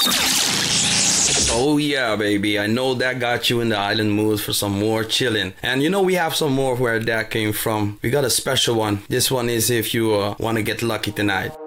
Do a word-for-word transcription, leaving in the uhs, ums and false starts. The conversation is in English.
Oh yeah, baby. I know that got you in the island mood for some more chilling. And you know we have some more where that came from. We got a special one. This one is if you uh, want to get lucky tonight.